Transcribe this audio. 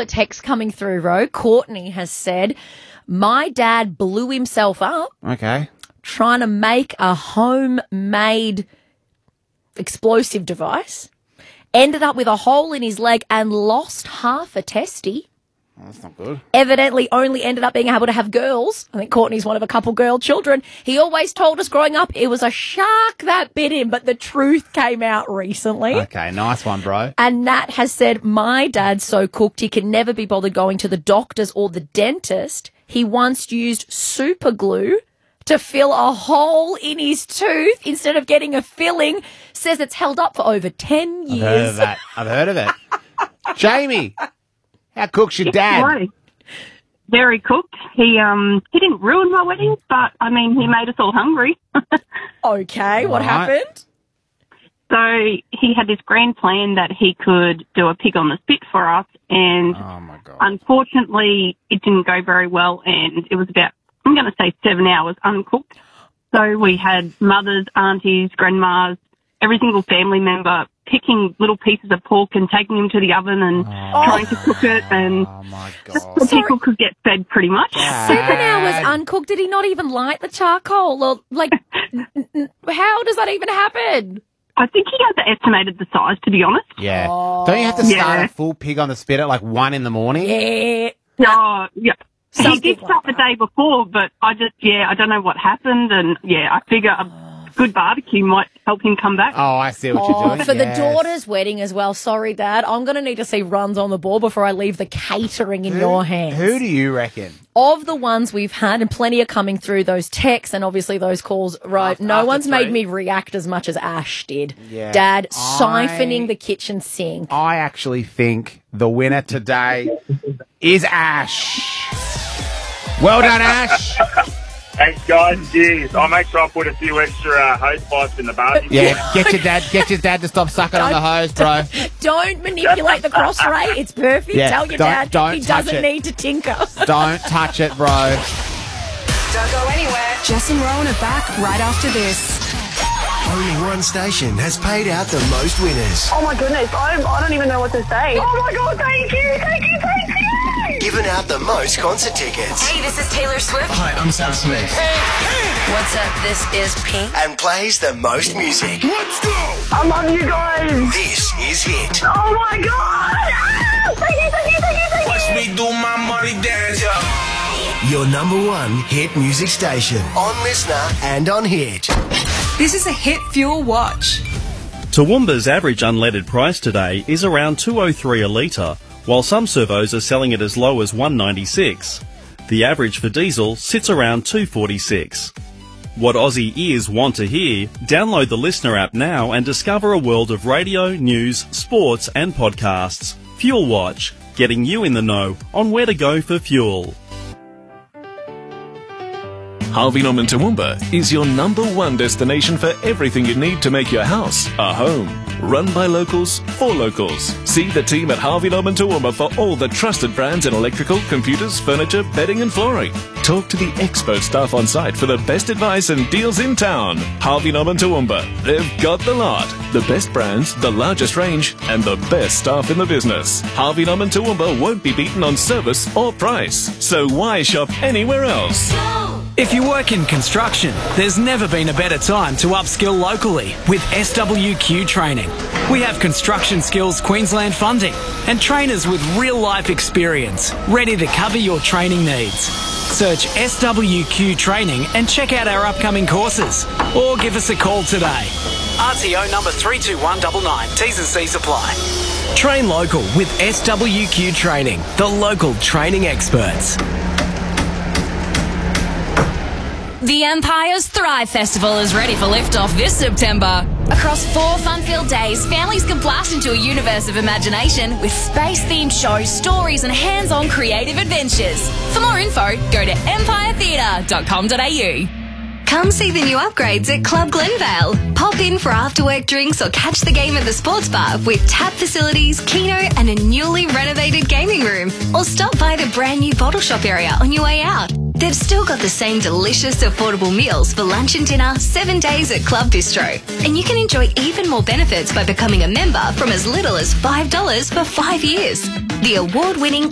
of texts coming through, Ro. Courtney has said, my dad blew himself up Okay. trying to make a homemade explosive device, ended up with a hole in his leg and lost half a testy. Oh, that's not good. Evidently only ended up being able to have girls. I think Courtney's one of a couple girl children. He always told us growing up it was a shark that bit him, but the truth came out recently. Okay, nice one, bro. And Nat has said, my dad's so cooked he can never be bothered going to the doctors or the dentist. He once used super glue to fill a hole in his tooth instead of getting a filling. Says it's held up for over 10 years. I've heard of it. Jamie, how cook's your dad? Hello. Very cooked. He didn't ruin my wedding, but, I mean, he made us all hungry. Okay, what Right. happened? So he had this grand plan that he could do a pig on the spit for us, and Oh, my God. unfortunately it didn't go very well, and it was about, I'm going to say 7 hours uncooked. So we had mothers, aunties, grandmas, every single family member picking little pieces of pork and taking them to the oven and trying to cook it, and Oh, my just God. so people could get fed pretty much. 7 hours uncooked. Did he not even light the charcoal? Or, like, how does that even happen? I think he underestimated the size, to be honest. Yeah. Don't you have to start Yeah. a full pig on the spit at like 1 in the morning? Yeah. Oh, yeah. He Something did start the day before, but I don't know what happened, and I figure a good barbecue might help him come back. Oh, I see what you're doing. For the Yes. daughter's wedding as well. Sorry, Dad. I'm going to need to see runs on the board before I leave the catering in your hands. Who do you reckon? Of the ones we've had, and plenty are coming through those texts and obviously those calls, right? No after one's made 3. me react as much as Ash did. Yeah. Dad siphoning the kitchen sink. I actually think the winner today is Ash. Well done, Ash. Thanks, guys. Cheers. I'll make sure I put a few extra hose pipes in the barbecue. Yeah, get your dad to stop sucking on the hose, bro. Don't manipulate the cross rate. It's perfect. Yeah, Tell your don't dad he touch doesn't it. need to tinker. Don't touch it, bro. Don't go anywhere. Jess and Rowan are back right after this. Only one station has paid out the most winners. Oh my goodness, I don't even know what to say. Oh my God, thank you. Given out the most concert tickets. Hey, this is Taylor Swift. Hi, I'm Sam Smith. What's up? This is Pink. And plays the most music. Let's go! I love you guys. This is Hit. Oh my God. Ah, thank you. Watch me do my money dance, Your number one hit music station. On Listener and on Hit. This is a Hit Fuel Watch. Toowoomba's average unleaded price today is around $2.03 a litre, while some servos are selling it as low as $1.96. The average for diesel sits around $2.46. What Aussie ears want to hear? Download the Listener app now and discover a world of radio, news, sports and podcasts. Fuel Watch, getting you in the know on where to go for fuel. Harvey Norman Toowoomba is your number one destination for everything you need to make your house a home. Run by locals, for locals. See the team at Harvey Norman Toowoomba for all the trusted brands in electrical, computers, furniture, bedding and flooring. Talk to the expert staff on site for the best advice and deals in town. Harvey Norman Toowoomba. They've got the lot. The best brands, the largest range, and the best staff in the business. Harvey Norman Toowoomba won't be beaten on service or price. So why shop anywhere else? If you work in construction, there's never been a better time to upskill locally with SWQ Training. We have Construction Skills Queensland funding and trainers with real-life experience ready to cover your training needs. Search SWQ Training and check out our upcoming courses or give us a call today. RTO number 32199. T's and C's apply. Train local with SWQ Training, the local training experts. The Empire's Thrive Festival is ready for liftoff this September. Across 4 fun-filled days, families can blast into a universe of imagination with space-themed shows, stories and hands-on creative adventures. For more info, go to empiretheatre.com.au. Come see the new upgrades at Club Glenvale. Pop in for after-work drinks or catch the game at the sports bar with tap facilities, keno and a newly renovated gaming room. Or stop by the brand new bottle shop area on your way out. They've still got the same delicious, affordable meals for lunch and dinner 7 days at Club Bistro. And you can enjoy even more benefits by becoming a member from as little as $5 for 5 years. The award-winning